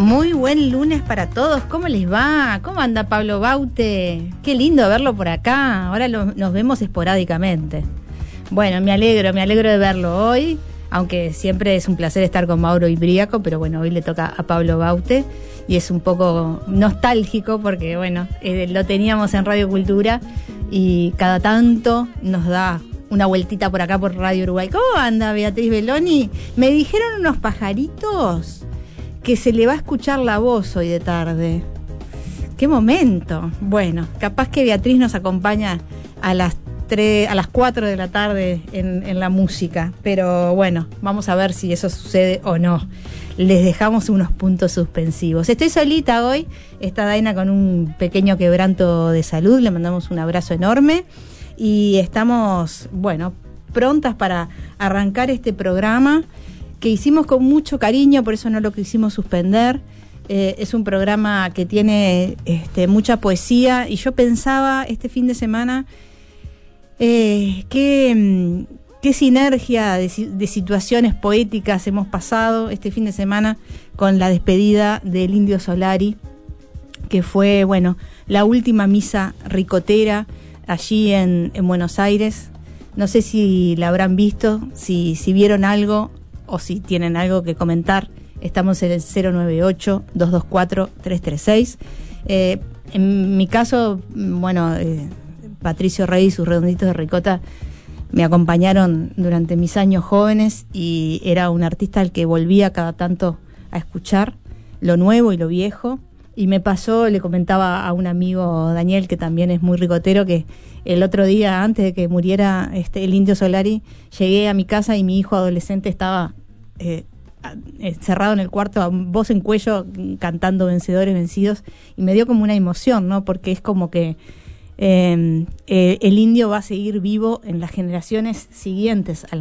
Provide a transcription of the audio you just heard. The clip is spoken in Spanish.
Muy buen lunes para todos. ¿Cómo les va? ¿Cómo anda Pablo Baute? Qué lindo verlo por acá. Ahora nos vemos esporádicamente. Bueno, me alegro de verlo hoy, aunque siempre es un placer estar con Mauro Ibríaco, pero bueno, hoy le toca a Pablo Baute y es un poco nostálgico porque bueno, lo teníamos en Radio Cultura y cada tanto nos da una vueltita por acá por Radio Uruguay. ¿Cómo anda Beatriz Beloni? Me dijeron unos pajaritos que se le va a escuchar la voz hoy de tarde. ¡Qué momento! Bueno, capaz que Beatriz nos acompaña a las 4 de la tarde en la música, pero bueno, vamos a ver si eso sucede o no. Les dejamos unos puntos suspensivos. Estoy solita hoy, está Daina con un pequeño quebranto de salud, le mandamos un abrazo enorme y estamos, bueno, prontas para arrancar este programa que hicimos con mucho cariño, por eso no lo quisimos suspender. Es un programa que tiene mucha poesía y yo pensaba este fin de semana qué sinergia de situaciones poéticas hemos pasado este fin de semana con la despedida del Indio Solari, que fue, bueno, la última misa ricotera allí en Buenos Aires. No sé si la habrán visto, si vieron algo o si tienen algo que comentar. Estamos en el 098-224-336. En mi caso, bueno, Patricio Rey y sus redonditos de ricota me acompañaron durante mis años jóvenes y era un artista al que volvía cada tanto a escuchar lo nuevo y lo viejo. Y me pasó, le comentaba a un amigo, Daniel, que también es muy ricotero, que el otro día, antes de que muriera el Indio Solari, llegué a mi casa y mi hijo adolescente estaba cerrado en el cuarto, a voz en cuello, cantando Vencedores Vencidos, y me dio como una emoción, ¿no? Porque es como que el indio va a seguir vivo en las generaciones siguientes a la